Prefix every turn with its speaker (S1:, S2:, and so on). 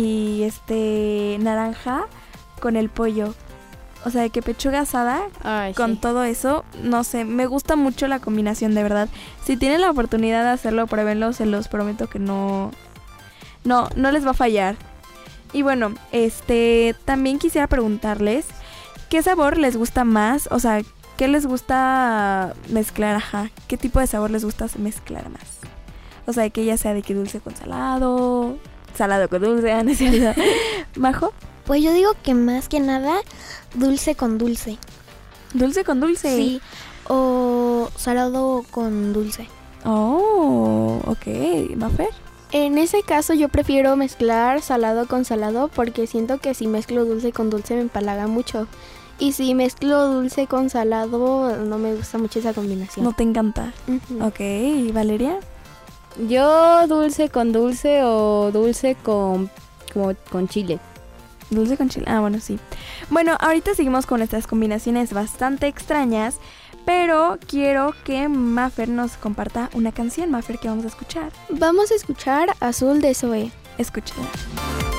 S1: y naranja con el pollo. O sea, de que pechuga asada con todo eso, no sé, me gusta mucho la combinación, de verdad. Si tienen la oportunidad de hacerlo, pruébenlo, se los prometo que no les va a fallar. Y bueno, también quisiera preguntarles, ¿qué sabor les gusta más? O sea, ¿qué les gusta mezclar? Ajá, ¿qué tipo de sabor les gusta mezclar más? O sea, que ya sea de que dulce con salado, salado con dulce, ¿no es cierto? ¿Majo?
S2: Pues yo digo que más que nada dulce con dulce.
S1: ¿Dulce con dulce?
S2: Sí, o salado con dulce.
S1: Oh, ok. ¿Mafer?
S3: En ese caso yo prefiero mezclar salado con salado porque siento que si mezclo dulce con dulce me empalaga mucho. Y si mezclo dulce con salado no me gusta mucho esa combinación.
S1: ¿No te encanta?
S3: Uh-huh.
S1: Ok, ¿y Valeria?
S4: Yo dulce con dulce o dulce con chile.
S1: Dulce con chile. Ah, bueno, sí. Bueno, ahorita seguimos con nuestras combinaciones bastante extrañas, pero quiero que Mafer nos comparta una canción. Mafer, ¿qué vamos a escuchar?
S3: Vamos a escuchar Azul de Zoé.
S1: Escúchala.